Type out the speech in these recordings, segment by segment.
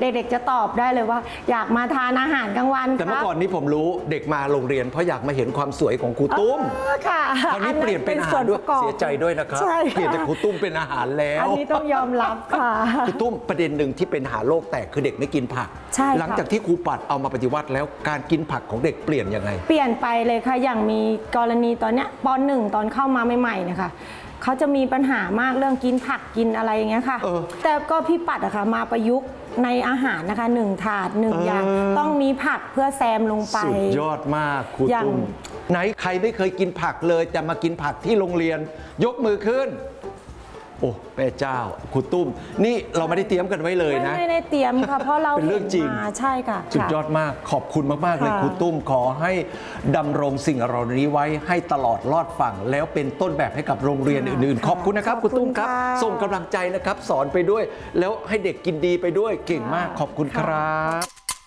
เด็กๆจะตอบได้เลยว่าอยากมาทานอาหารกลางวันแต่เมื่อก่อนนี้ผมรู้เด็กมาโรงเรียนเพราะอยากมาเห็นความสวยของครูตุ้มค่ะตอนนี้เปลี่ยนเป็นอาหารด้วยเสียใจด้วยนะครับเปลี่ยนจากครูตุ้มเป็นอาหารแล้วอันนี้ต้องยอมรับค่ะครูตุ้มประเด็นหนึ่งที่เป็นหาโลกแตกคือเด็กไม่กินผักหลังจากที่ครูปัดเอามาปฏิวัติแล้วการกินผักของเด็กเปลี่ยนยังไงเปลี่ยนไปเลยค่ะอย่างมีกรณีตอนเนี้ยป.1 ตอนเข้ามาใหม่ๆนะคะเขาจะมีปัญหามากเรื่องกินผักกินอะไรอย่างเงี้ยค่ะแต่ก็พี่ปัดอะค่ะมาประยุกต์ในอาหารนะคะ1 ถาด 1 อย่างต้องมีผักเพื่อแซมลงไปสุดยอดมากครูตุ้มไหนใครไม่เคยกินผักเลยแต่มากินผักที่โรงเรียนยกมือขึ้นโอ้แม่เจ้าครูตุ้มนี่เราไม่ได้เตรียมกันไว้เลยนะไม่ได้เตรียมค่ะเพราะเราเป็นเรื่องจริงใช่ค่ะสุดยอดมากขอบคุณมากๆเลยครูตุ้มขอให้ดำรงสิ่งเหล่านี้ไว้ให้ตลอดรอดฝั่งแล้วเป็นต้นแบบให้กับโรงเรียนอื่นๆขอบคุณนะครับครูตุ้มครับส่งกำลังใจนะครับสอนไปด้วยแล้วให้เด็กกินดีไปด้วยเก่งมากขอบคุณครับ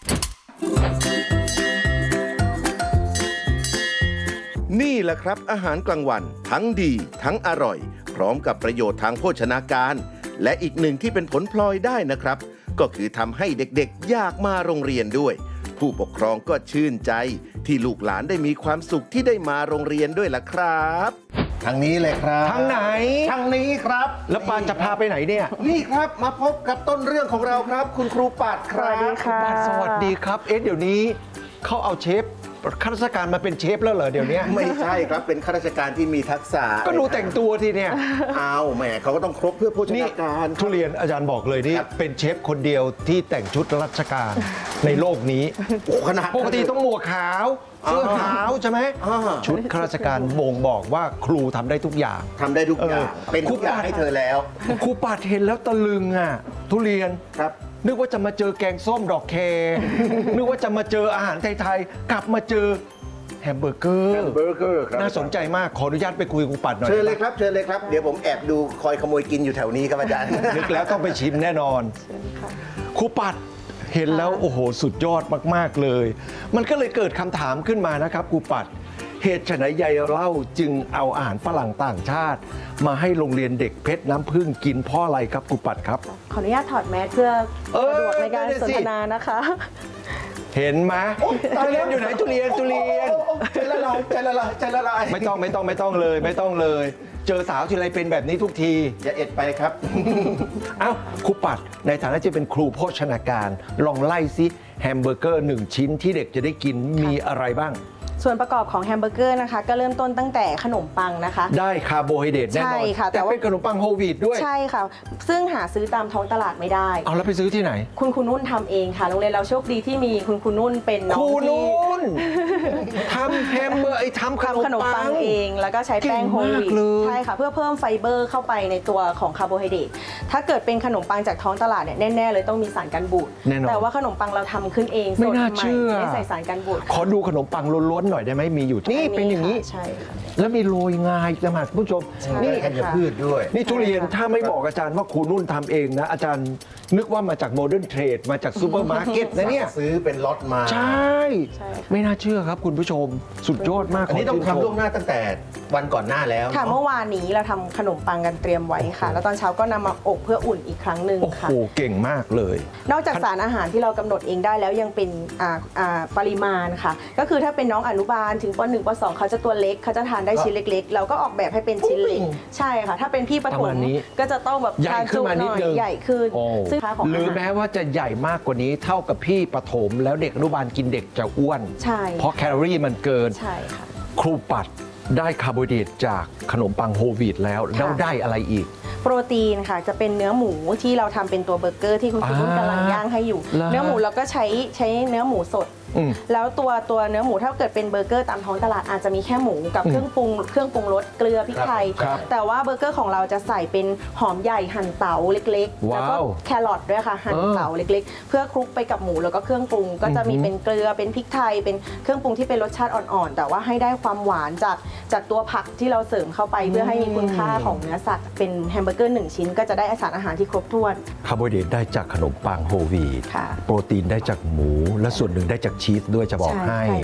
นี่แหละครับอาหารกลางวันทั้งดีทั้งอร่อยพร้อมกับประโยชน์ทางโภชนาการและอีกหนึ่งที่เป็นผลพลอยได้นะครับก็คือทำให้เด็กๆอยากมาโรงเรียนด้วยผู้ปกครองก็ชื่นใจที่ลูกหลานได้มีความสุขที่ได้มาโรงเรียนด้วยล่ะครับทางนี้เลยครับทางไหนทางนี้ครับแล้วปานจะพาไปไหนเนี่ยนี่ครับมาพบกับต้นเรื่องของเราครับคุณครูปัดครับสวัสดีครับเดี๋ยวนี้เขาเอาเชฟข้าราชการมาเป็นเชฟแล้วเหรอเดี๋ยวนี้ไม่ใช่ครับเป็นข้าราชการที่มีทักษะก็ดูแต่งตัวทีเนี่ยเอาแหมเขาก็ต้องครบเพื่อโภชนาการทุเรียนอาจารย์บอกเลยนี่เป็นเชฟคนเดียวที่แต่งชุดราชการในโลกนี้ขนาดปกติต้องหมวกขาวเสื้อขาวใช่ไหมชุดข้าราชการบ่งบอกว่าครูทำได้ทุกอย่างเป็นทุกอย่างให้เธอแล้วครูปัดเห็นแล้วตะลึงอ่ะทุเรียนครับนึกว่าจะมาเจอแกงส้มดอกแคนึกว่าจะมาเจออาหารไทยๆกลับมาเจอแฮมเบอร์เกอร์ครับน่าสนใจมากขออนุญาตไปคุยกับครูปัดหน่อยเชิญเลยครับเดี๋ยวผมแอบดูคอยขโมยกินอยู่แถวนี้ครับอาจารย์นึกแล้วต้องไปชิมแน่นอนครูปัดเห็นแล้วโอ้โหสุดยอดมากๆเลยมันก็เลยเกิดคำถามขึ้นมานะครับครูปัดเหตุไฉนยายเล่าจึงเอาอาหารฝรั่งต่างชาติมาให้โรงเรียนเด็กเพชรน้ำผึ้งกินเพราะอะไรครับครูปัดครับขออนุญาตถอดแมสเพื่อสะดวกในการสนทนานะคะเห็นไหมทุเรียนอยู่ไหนทุเรียนใจละลายไม่ต้องเลยเจอสาวทีไรเป็นแบบนี้ทุกทีอย่าเอ็ดไปครับเอ้าครูปัดในฐานะที่เป็นครูโภชนาการลองไล่ซิแฮมเบอร์เกอร์1 ชิ้นที่เด็กจะได้กินมีอะไรบ้างส่วนประกอบของแฮมเบอร์เกอร์นะคะก็เริ่มต้นตั้งแต่ขนมปังนะคะได้คาร์โบไฮเดรตแน่นอนใช่ค่ะแต่เป็นขนมปังโฮลวีตด้วยใช่ค่ะซึ่งหาซื้อตามท้องตลาดไม่ได้เอาแล้วไปซื้อที่ไหนคุณครูนุ่นทำเองค่ะโรงเรียนเราโชคดีที่มีคุณครูนุ่นเป็นน้องที่ครูนุ่นทำแฮมเบอร์ทำขนมปังเองแล้วก็ใช้แป้งโฮลวีตใช่ค่ะเพื่อเพิ่มไฟเบอร์เข้าไปในตัวของคาร์โบไฮเดรตถ้าเกิดเป็นขนมปังจากท้องตลาดเนี่ยแน่ๆเลยต้องมีสารกันบูดแต่ว่าขนมปังเราทำขึ้นเองไม่น่าเชื่อไม่ใส่สารกันบูดขอดูขนมปังล้วนๆหน่อยได้ไหมมีอยู่นี่เป็นอย่างนี้ใช่ค่ะแล้วมีโรยงาอีกต่างหากผู้ชมนี่ธัญพืชด้วยนี่ทุเรียนถ้าไม่บอกอาจารย์ว่าครูนุ่นทำเองนะอาจารย์นึกว่ามาจากโมเดิร์นเทรดมาจากซูเปอร์มาร์เก็ตนะเนี่ยซื้อเป็นล็อตมาใช่ไม่น่าเชื่อครับคุณผู้ชมสุดยอดมากอันนี้ต้องทำล่วงหน้าตั้งแต่วันก่อนหน้าแล้วค่ะเมื่อวานนี้เราทำขนมปังกันเตรียมไว้ค่ะแล้วตอนเช้าก็นำมาอบเพื่ออุ่นอีกครั้งหนึ่งค่ะโอ้โหเก่งมากเลยนอกจากสารอาหารที่เรากำหนดเองได้แล้วยังเป็นปริมาณค่ะก็คือถ้าเป็นน้องอนุบาลถึงป.1 ป.2 เขาจะตัวเล็กเขาจะทานได้ชิ้นเล็กๆเราก็ออกแบบให้เป็นชิ้นเล็กใช่ค่ะถ้าเป็นพี่ประถมก็จะต้องแบบใหญ่ขึ้นมานิดนึงใหญ่ขึ้นซึ่งหรือแม้ว่าจะใหญ่มากกว่านี้เท่ากับพี่ประถมแล้วเด็กอนุบาลกินเด็กจะอ้วนใช่เพราะแคลอรี่มันเกินใช่ค่ะครูปัดได้คาร์โบไฮเดรตจากขนมปังโฮลวีตแล้วได้อะไรอีกโปรตีนค่ะจะเป็นเนื้อหมูที่เราทำเป็นตัวเบอร์เกอร์ที่คุณนุ่นกำลังย่างให้อยู่เนื้อหมูเราก็ใช้เนื้อหมูสดแล้วตัวเนื้อหมูถ้าเกิดเป็นเบอร์เกอร์ตามท้องตลาดอาจจะมีแค่หมูกับเครื่องปรุงรสเกลือพริกไทยแต่ว่าเบอร์เกอร์ของเราจะใส่เป็นหอมใหญ่หั่นเต๋าเล็กๆแล้วก็แครอทด้วยค่ะหั่นเต๋าเล็กๆเพื่อคลุกไปกับหมูแล้วก็เครื่องปรุงก็จะมีเป็นเกลือเป็นพริกไทยเป็นเครื่องปรุงที่เป็นรสชาติอ่อนๆแต่ว่าให้ได้ความหวานจากตัวผักที่เราเสริมเข้าไปเพื่อให้มีคุณค่าของเนื้อสัตว์เป็นแฮมเบอร์เกอร์1 ชิ้นก็จะได้สารอาหารที่ครบถ้วนคาร์โบไฮเดรตได้จากขนมปังโฮลวีตโปรตีนได้จากหมูและส่วนหนึ่งได้จากชีสด้วยจะบอกให้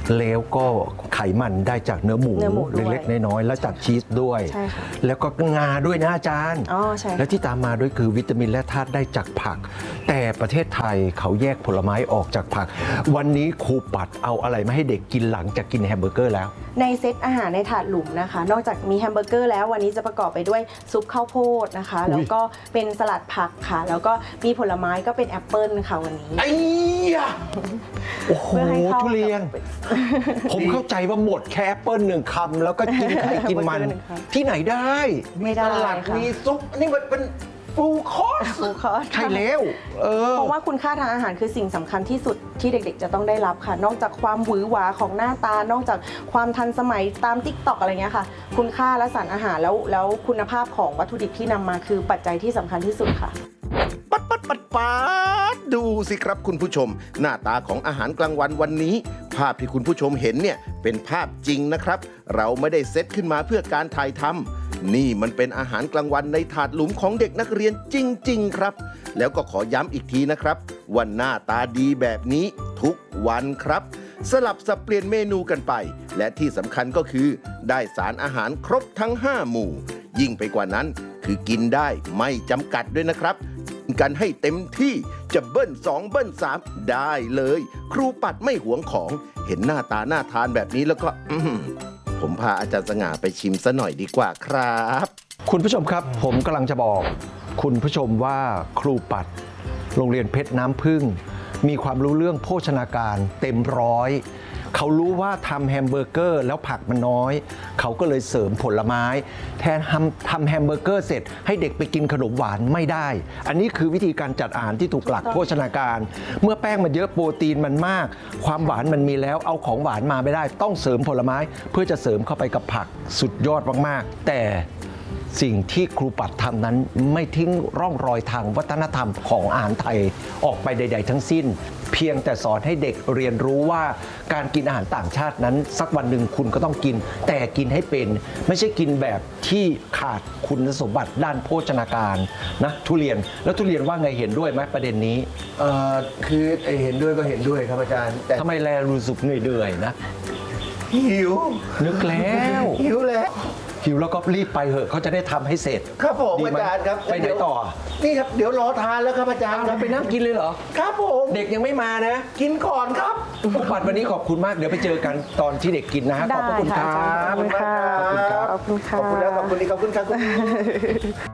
แล้วก็ไขมันได้จากเนื้อหมูด้วยเล็กๆน้อยๆแล้วจากชีสด้วยใช่ค่ะแล้วก็งาด้วยนะอาจารย์อ๋อใช่ค่ะและที่ตามมาด้วยคือวิตามินและธาตุได้จากผัก แต่ประเทศไทยเขาแยกผลไม้ออกจากผัก วันนี้ครูปัดเอาอะไรมาให้เด็กกินหลังจากกินแฮมเบอร์เกอร์แล้วในเซตอาหารในถาดหลุมนะคะ นอกจากมีแฮมเบอร์เกอร์แล้ววันนี้จะประกอบไปด้วยซุปข้าวโพดนะคะ แล้วก็เป็นสลัดผักค่ะ แล้วก็มีผลไม้ก็เป็นแอปเปิลค่ะวันนี้ไอ้ยะโอ้โหเพื่อให้เข้ากับทุเรียน ผมเข้าใจว่าหมดแค่แอปเปิ้ลหนึ่งคำแล้วก็กินไข่กินมันเบอร์เกอร์หนึ่งคำที่ไหนได้ไม่ได้สลัดค่ะมีซุปนี่มันเป็นฟูลคอร์สฟูลคอร์สใช่แล้วเพราะว่าคุณค่าทางอาหารคือสิ่งสำคัญที่สุดที่เด็กๆจะต้องได้รับค่ะ นอกจากความหวือหวาของหน้าตา นอกจากความทันสมัยตาม TikTok อะไรเงี้ยค่ะ คุณค่าและสารอาหารแล้วคุณภาพของวัตถุดิบที่นำมาคือปัจจัยที่สำคัญที่สุดค่ะปัดดูสิครับคุณผู้ชม หน้าตาของอาหารกลางวันวันนี้ ภาพที่คุณผู้ชมเห็นเนี่ยเป็นภาพจริงนะครับ เราไม่ได้เซตขึ้นมาเพื่อการถ่ายทำนี่มันเป็นอาหารกลางวันในถาดหลุมของเด็กนักเรียนจริงๆครับ แล้วก็ขอย้ำอีกทีนะครับว่าหน้าตาดีแบบนี้ทุกวันครับ สลับสับเปลี่ยนเมนูกันไป และที่สำคัญก็คือได้สารอาหารครบทั้ง 5 หมู่ ยิ่งไปกว่านั้นคือกินได้ไม่จำกัดด้วยนะครับกันให้เต็มที่จะเบิ้ล2เบิ้ล3ได้เลย ครูปัดไม่หวงของเห็นหน้าตาน่าทานแบบนี้แล้วก็ผมพาอาจารย์สง่าไปชิมซะหน่อยดีกว่าครับคุณผู้ชมครับผมกำลังจะบอกคุณผู้ชมว่าครูปัดโรงเรียนเพชรน้ำพึ่งมีความรู้เรื่องโภชนาการเต็มร้อยเขารู้ว่าทำแฮมเบอร์เกอร์แล้วผักมันน้อยเขาก็เลยเสริมผลไม้แทนทำแฮมเบอร์เกอร์เสร็จให้เด็กไปกินขนมหวานไม่ได้อันนี้คือวิธีการจัดอาหารที่ถูกหลักโภชนาการเมื่อแป้งมันเยอะโปรตีนมันมากความหวานมันมีแล้วเอาของหวานมาไม่ได้ต้องเสริมผลไม้เพื่อจะเสริมเข้าไปกับผักสุดยอดมากๆแต่สิ่งที่ครูปัดทำนั้นไม่ทิ้งร่องรอยทางวัฒนธรรมของอาหารไทยออกไปใดๆทั้งสิ้นเพียงแต่สอนให้เด็กเรียนรู้ว่าการกินอาหารต่างชาตินั้นสักวันหนึ่งคุณก็ต้องกินแต่กินให้เป็นไม่ใช่กินแบบที่ขาดคุณสมบัติด้านโภชนาการนะทุเรียนแล้วทุเรียนว่าไงเห็นด้วยไหมประเด็นนี้คือเห็นด้วยก็เห็นด้วยครับอาจารย์แต่ทำไมแลรู้สึกเหนื่อยๆนะหิวนึกแล้วหิวแล้วหิวแล้วก็รีบไปเหอะเขาจะได้ทำให้เสร็จครับผมดีอาไหมจารย์ครับไปไหนต่อนี่ครับเดี๋ยวรอทานแล้วครับอาจารย์คเรารับไปนั่งกินเลยเหรอครับผมเด็กยังไม่มานะกินก่อนครับครูปัดวันนี้ขอบคุณมากเดี๋ยวไปเจอกันตอนที่เด็กกินนะฮะขอบพระคุณคได้รัค่ะบอาจารย์ขอบคุณค่ะขอบคุณครับขอบคุณอีกขอบคุณครับ